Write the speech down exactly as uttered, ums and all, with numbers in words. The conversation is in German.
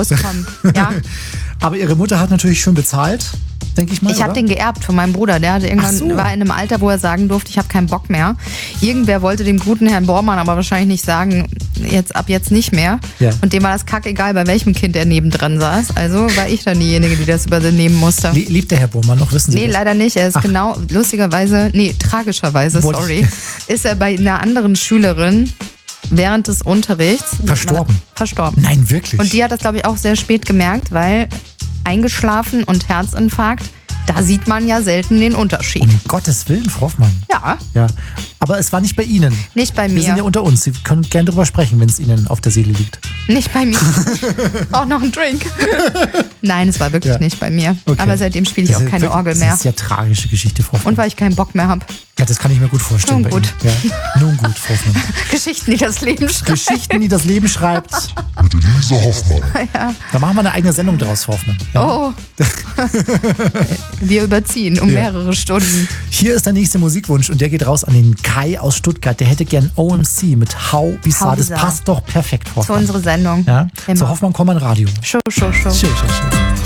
rauskommen. Ja. Aber ihre Mutter hat natürlich schön bezahlt, denke ich mal. Ich habe den geerbt von meinem Bruder. Der hatte irgendwann, so. war in einem Alter, wo er sagen durfte, ich habe keinen Bock mehr. Irgendwer wollte dem guten Herrn Bormann aber wahrscheinlich nicht sagen, jetzt ab jetzt nicht mehr. Ja. Und dem war das kackegal, bei welchem Kind er nebendran saß. Also war ich dann diejenige, die das übernehmen musste. Le- Lebt der Herr Bormann noch, wissen Sie Nee, das? leider nicht. Er ist Ach. genau, lustigerweise, nee, tragischerweise, Wollte sorry, ist er bei einer anderen Schülerin während des Unterrichts Verstorben? Verstorben. Nein, wirklich? Und die hat das, glaube ich, auch sehr spät gemerkt, weil eingeschlafen und Herzinfarkt, da sieht man ja selten den Unterschied. Um Gottes Willen, Frau Hoffmann. Ja, Ja. Aber es war nicht bei Ihnen. nicht bei Wir sind ja mir. unter uns. Sie können gerne drüber sprechen, wenn es Ihnen auf der Seele liegt. Nicht bei mir. Auch noch ein Drink. Nein, es war wirklich Ja. nicht bei mir. Okay. Aber seitdem spiele ich Das auch ist keine wirklich- Orgel Das mehr. ist eine sehr tragische Geschichte, Frau Hoffmann. Und weil ich keinen Bock mehr habe. Ja, das kann ich mir gut vorstellen. Nun bei gut. Ihnen. Ja. Nun gut, Frau Hoffmann. Geschichten, die das Leben schreibt. Geschichten, die das Leben schreibt. Mit Elisa Hoffmann. Ja. Da machen wir eine eigene Sendung draus, Frau Hoffmann. Ja. Oh. Wir überziehen um Ja. mehrere Stunden. Hier ist der nächste Musikwunsch und der geht raus an den Kai aus Stuttgart. Der hätte gern O M C mit How Bizarre. How Das Bizarre. passt doch perfekt, Frau Für Hoffmann. unsere Sendung. Ja? Immer. Zu Hoffmann komm ein Radio. Show, show, show. Schön, schön, schön.